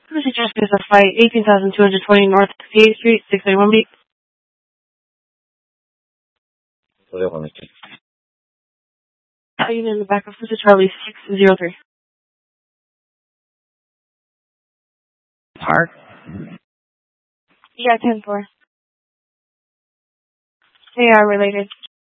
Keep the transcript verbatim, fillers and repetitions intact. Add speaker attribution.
Speaker 1: This is just a flight eighteen thousand two hundred twenty North sixty-eighth Street, six ninety-one B.
Speaker 2: それを話して。
Speaker 1: Are you in the back of this is Charlie six zero three?
Speaker 3: Park?
Speaker 1: Yeah, ten four. They are related.